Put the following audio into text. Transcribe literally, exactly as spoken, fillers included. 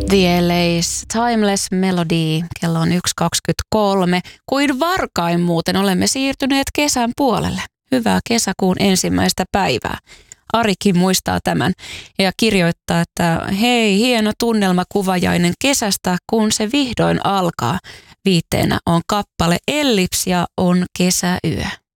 The L A's Timeless Melody, kello on yksi kaksikymmentäkolme. Kuin varkain muuten olemme siirtyneet kesän puolelle. Hyvää kesäkuun ensimmäistä päivää. Arikin muistaa tämän ja kirjoittaa, että hei, hieno tunnelmakuvajainen kesästä, kun se vihdoin alkaa. Viitteenä on kappale Ellips ja on kesäyö.